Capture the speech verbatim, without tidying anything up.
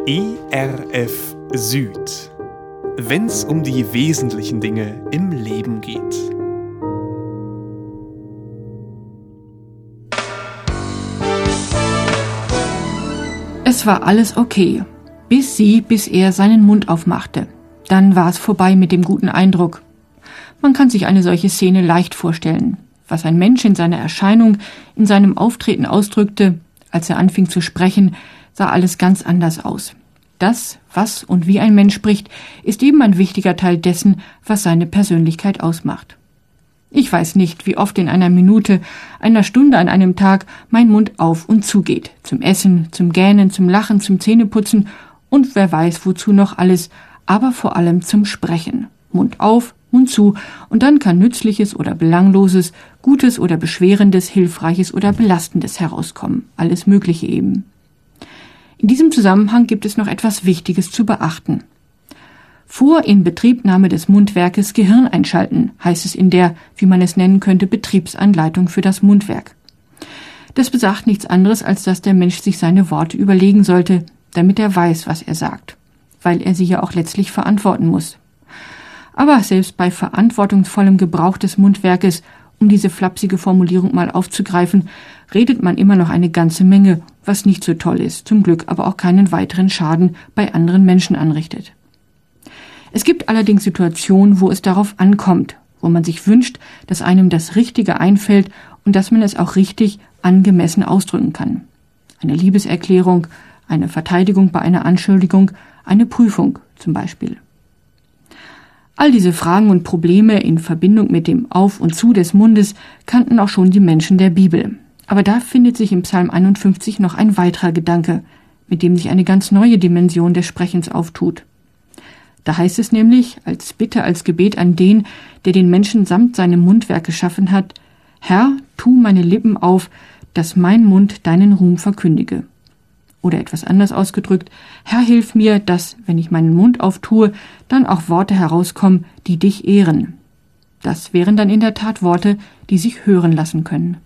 E R F Süd. Wenn's um die wesentlichen Dinge im Leben geht. Es war alles okay, bis sie, bis er seinen Mund aufmachte. Dann war es vorbei mit dem guten Eindruck. Man kann sich eine solche Szene leicht vorstellen. Was ein Mensch in seiner Erscheinung, in seinem Auftreten ausdrückte, als er anfing zu sprechen, sah alles ganz anders aus. Das, was und wie ein Mensch spricht, ist eben ein wichtiger Teil dessen, was seine Persönlichkeit ausmacht. Ich weiß nicht, wie oft in einer Minute, einer Stunde an einem Tag mein Mund auf und zugeht. Zum Essen, zum Gähnen, zum Lachen, zum Zähneputzen und wer weiß wozu noch alles, aber vor allem zum Sprechen. Mund auf, Mund zu und dann kann Nützliches oder Belangloses, Gutes oder Beschwerendes, Hilfreiches oder Belastendes herauskommen. Alles Mögliche eben. In diesem Zusammenhang gibt es noch etwas Wichtiges zu beachten. Vor Inbetriebnahme des Mundwerkes Gehirn einschalten, heißt es in der, wie man es nennen könnte, Betriebsanleitung für das Mundwerk. Das besagt nichts anderes, als dass der Mensch sich seine Worte überlegen sollte, damit er weiß, was er sagt, weil er sie ja auch letztlich verantworten muss. Aber selbst bei verantwortungsvollem Gebrauch des Mundwerkes, um diese flapsige Formulierung mal aufzugreifen, redet man immer noch eine ganze Menge, was nicht so toll ist, zum Glück aber auch keinen weiteren Schaden bei anderen Menschen anrichtet. Es gibt allerdings Situationen, wo es darauf ankommt, wo man sich wünscht, dass einem das Richtige einfällt und dass man es auch richtig angemessen ausdrücken kann. Eine Liebeserklärung, eine Verteidigung bei einer Anschuldigung, eine Prüfung zum Beispiel. All diese Fragen und Probleme in Verbindung mit dem Auf und Zu des Mundes kannten auch schon die Menschen der Bibel. Aber da findet sich im Psalm einundfünfzig noch ein weiterer Gedanke, mit dem sich eine ganz neue Dimension des Sprechens auftut. Da heißt es nämlich, als Bitte, als Gebet an den, der den Menschen samt seinem Mundwerk geschaffen hat, Herr, tu meine Lippen auf, dass mein Mund deinen Ruhm verkündige. Oder etwas anders ausgedrückt, Herr, hilf mir, dass, wenn ich meinen Mund auftue, dann auch Worte herauskommen, die dich ehren. Das wären dann in der Tat Worte, die sich hören lassen können.